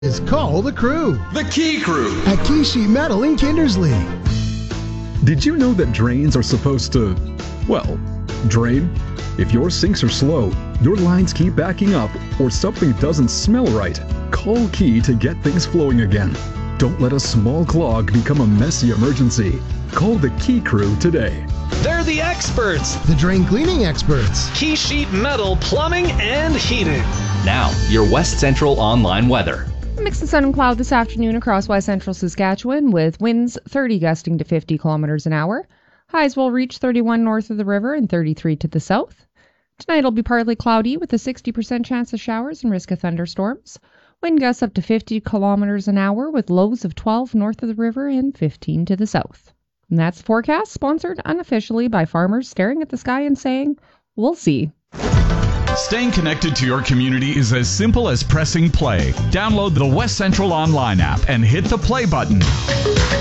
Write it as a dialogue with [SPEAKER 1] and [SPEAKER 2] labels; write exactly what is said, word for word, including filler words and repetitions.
[SPEAKER 1] is call the crew.
[SPEAKER 2] The Key Crew
[SPEAKER 1] at Key Sheet Metal in Kindersley.
[SPEAKER 3] Did you know that drains are supposed to, well, drain? If your sinks are slow, your lines keep backing up, or something doesn't smell right, call Key to get things flowing again. Don't let a small clog become a messy emergency. Call the Key Crew today.
[SPEAKER 4] They're the experts.
[SPEAKER 1] The drain cleaning experts.
[SPEAKER 4] Key Sheet Metal Plumbing and Heating.
[SPEAKER 5] Now, your West Central online weather.
[SPEAKER 6] A mix of sun and cloud this afternoon across west central Saskatchewan with winds thirty gusting to fifty kilometers an hour. Highs will reach thirty-one north of the river and thirty-three to the south. Tonight it'll be partly cloudy with a sixty percent chance of showers and risk of thunderstorms. Wind gusts up to fifty kilometers an hour with lows of twelve north of the river and fifteen to the south. And that's the forecast, sponsored unofficially by farmers staring at the sky and saying, "We'll see."
[SPEAKER 2] Staying connected to your community is as simple as pressing play. Download the West Central Online app and hit the play button.